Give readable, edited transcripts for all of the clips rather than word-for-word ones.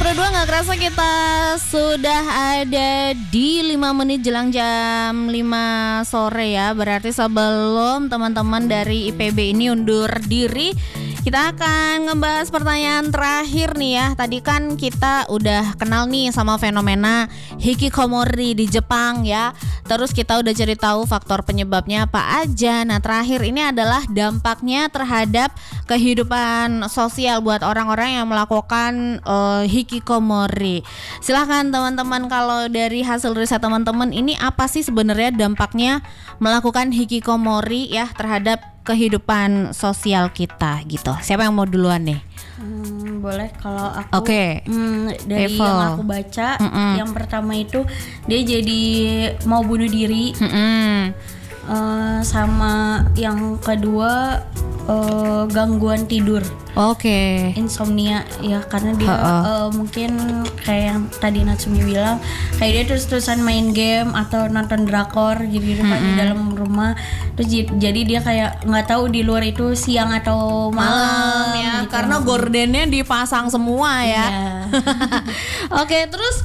Pro 2, gak kerasa kita sudah ada di 5 menit jelang jam 5 sore ya. Berarti sebelum teman-teman dari IPB ini undur diri, kita akan ngebahas pertanyaan terakhir nih ya. Tadi kan kita udah kenal nih sama fenomena hikikomori di Jepang ya. Terus kita udah cari tahu faktor penyebabnya apa aja. Nah, terakhir ini adalah dampaknya terhadap kehidupan sosial buat orang-orang yang melakukan hikikomori. Silahkan teman-teman, kalau dari hasil riset teman-teman ini apa sih sebenarnya dampaknya melakukan hikikomori ya terhadap kehidupan sosial kita gitu. Siapa yang mau duluan nih? Boleh kalau aku. Oke. Dari Evo. yang aku baca, yang pertama itu dia jadi mau bunuh diri. Sama yang kedua gangguan tidur. Oke. Insomnia ya, karena dia mungkin kayak yang tadi Natsumi bilang, kayak dia terus-terusan main game atau nonton drakor gitu kan di dalam rumah. Terus jadi dia kayak nggak tahu di luar itu siang atau malam ya, gitu. karena gordennya dipasang semua ya. Oke, terus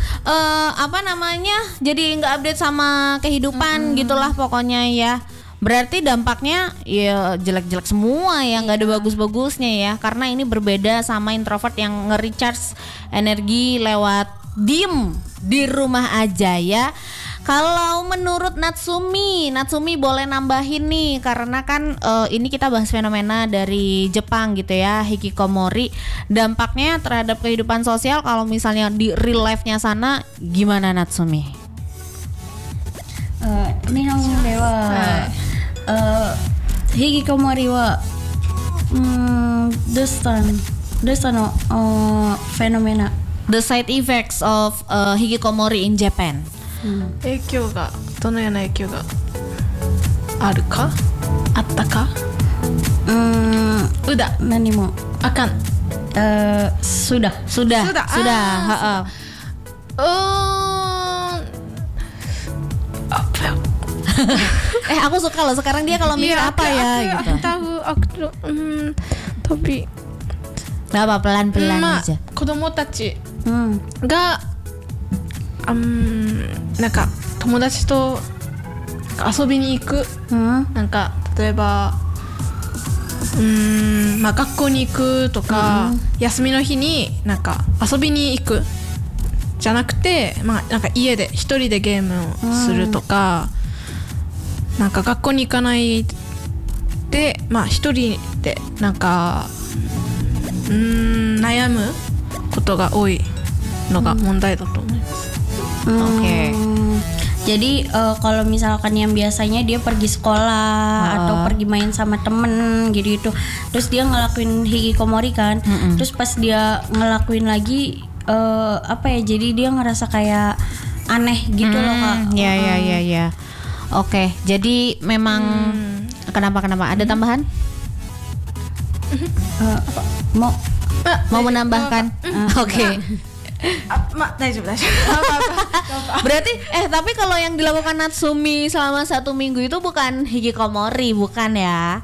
jadi nggak update sama kehidupan gitulah pokoknya ya. Berarti dampaknya ya jelek-jelek semua ya, nggak ada bagus-bagusnya ya. Karena ini berbeda sama introvert yang nge-recharge energi lewat diem di rumah aja ya. Kalau menurut Natsumi boleh nambahin nih, karena kan ini kita bahas fenomena dari Jepang gitu ya, hikikomori. Dampaknya terhadap kehidupan sosial kalau misalnya di real life-nya sana gimana Natsumi? Nihongo de wa hikikomori wa desta no fenomena. The side effects of hikikomori in Japan. 影響がどのような影響があるかあったかうだ Nani mo? あかん Sudah. apa ya Aku suka loh sekarang dia kalau mikir apa ya gitu. aku tahu tapi Gak apa, pelan-pelan aja. 子供たちがなんか友達と遊びに行く、なんか例えば学校に行くとか、休みの日になんか遊びに行くじゃなくて、なんか家で一人でゲームをするとか、なんか学校に行かないで一人でなんか悩むことが多いのが問題だと思います。 Oke. Jadi kalau misalkan yang biasanya dia pergi sekolah atau pergi main sama temen gitu, terus dia ngelakuin hikikomori kan, terus pas dia ngelakuin lagi jadi dia ngerasa kayak aneh gitu loh Kak. Ya. Oke, jadi memang kenapa? Ada tambahan? Mau menambahkan? Oke. Berarti tapi kalau yang dilakukan Natsumi selama 1 minggu itu bukan hikikomori, bukan ya?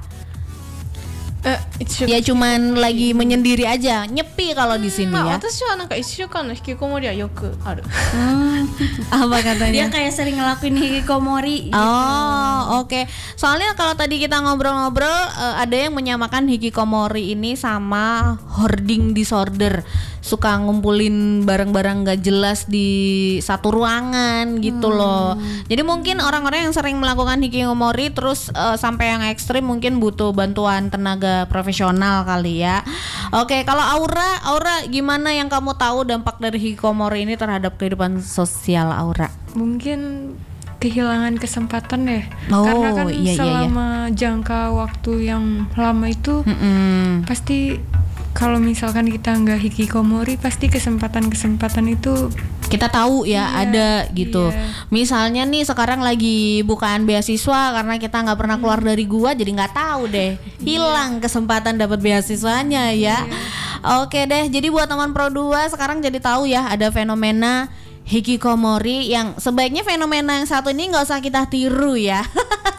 Ya cuman lagi menyendiri aja, nyepi kalau di sini ya. 私はなんか1週間の引きこもりはよくある。 Apa katanya? Dia kayak sering ngelakuin hikikomori. Oh, oke. Soalnya kalau tadi kita ngobrol-ngobrol, ada yang menyamakan hikikomori ini sama hoarding disorder. Suka ngumpulin barang-barang gak jelas di satu ruangan gitu loh. Jadi mungkin orang-orang yang sering melakukan hikikomori terus sampai yang ekstrim mungkin butuh bantuan tenaga profesional kali ya. Oke, kalau Aura gimana yang kamu tahu dampak dari hikikomori ini terhadap kehidupan sosial Aura? Mungkin kehilangan kesempatan deh. Oh, karena kan iya. selama jangka waktu yang lama itu pasti kalau misalkan kita nggak hikikomori, pasti kesempatan itu kita tahu ya ada gitu. Misalnya nih sekarang lagi bukaan beasiswa karena kita nggak pernah keluar dari gua, jadi nggak tahu deh, hilang kesempatan dapat beasiswanya ya. Oke deh, jadi buat teman Pro 2 sekarang jadi tahu ya ada fenomena hikikomori yang sebaiknya fenomena yang satu ini nggak usah kita tiru ya.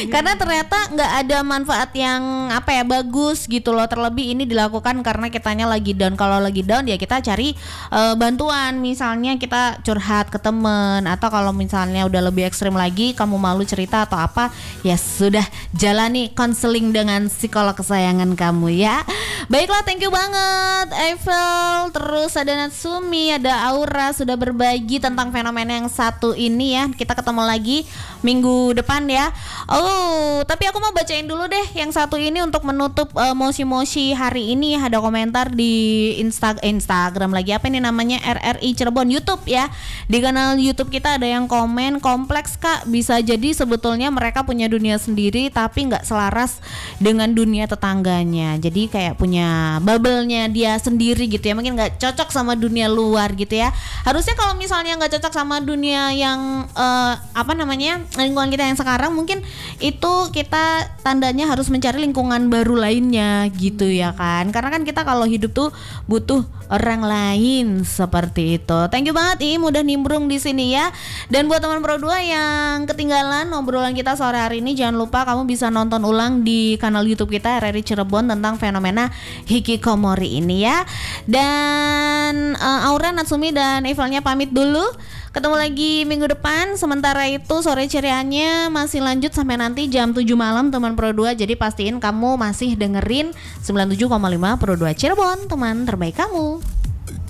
Karena ternyata nggak ada manfaat yang apa ya bagus gitu loh. Terlebih ini dilakukan karena kitanya lagi down. Kalau lagi down ya kita cari bantuan. Misalnya kita curhat ke temen, atau kalau misalnya udah lebih ekstrim lagi kamu malu cerita atau apa, ya sudah jalani konseling dengan psikolog kesayangan kamu ya. Baiklah, thank you banget Eiffel, terus ada Natsumi, ada Aura sudah berbagi tentang fenomena yang satu ini ya. Kita ketemu lagi minggu depan ya. Oh, tapi aku mau bacain dulu deh yang satu ini untuk menutup mosi-mosi hari ini. Ada komentar di Instagram lagi, apa ini namanya, RRI Cirebon YouTube ya. Di kanal YouTube kita ada yang komen, kompleks Kak, bisa jadi sebetulnya mereka punya dunia sendiri tapi nggak selaras dengan dunia tetangganya. Jadi kayak punya bubble-nya dia sendiri gitu ya, mungkin nggak cocok sama dunia luar gitu ya. Harusnya kalau misalnya nggak cocok sama dunia yang lingkungan kita yang sekarang, mungkin itu kita tandanya harus mencari lingkungan baru lainnya gitu ya kan. Karena kan kita kalau hidup tuh butuh orang lain seperti itu. Thank you banget Im udah nimbrung di sini ya. Dan buat teman Pro 2 yang ketinggalan obrolan kita sore hari ini, jangan lupa kamu bisa nonton ulang di kanal YouTube kita RRI Cirebon tentang fenomena hikikomori ini ya. Dan Aura, Natsumi dan Eiffel-nya pamit dulu. Ketemu lagi minggu depan. Sementara itu sore cerianya masih lanjut sampai nanti jam 7 malam teman Pro 2. Jadi pastiin kamu masih dengerin 97,5 Pro 2 Cirebon, teman terbaik kamu.